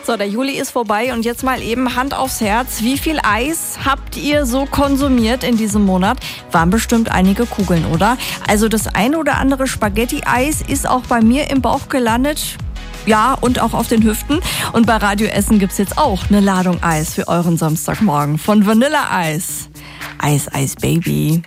So, der Juli ist vorbei und jetzt mal eben Hand aufs Herz. Wie viel Eis habt ihr so konsumiert in diesem Monat? Waren bestimmt einige Kugeln, oder? Also das eine oder andere Spaghetti-Eis ist auch bei mir im Bauch gelandet. Ja, und auch auf den Hüften. Und bei Radio Essen gibt's jetzt auch eine Ladung Eis für euren Samstagmorgen von Vanilla Eis. Eis, Eis, Baby.